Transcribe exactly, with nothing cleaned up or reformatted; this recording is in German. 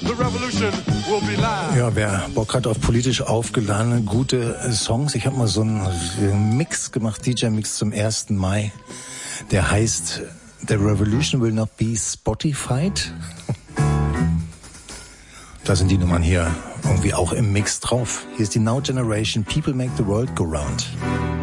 the revolution will be live. Ja, wer Bock hat auf politisch aufgeladene, gute Songs, ich habe mal so einen Mix gemacht, D J-Mix zum ersten Mai, der heißt The Revolution Will Not Be Spotified. Da sind die Nummern hier irgendwie auch im Mix drauf. Hier ist die Now Generation, People Make the World Go Round.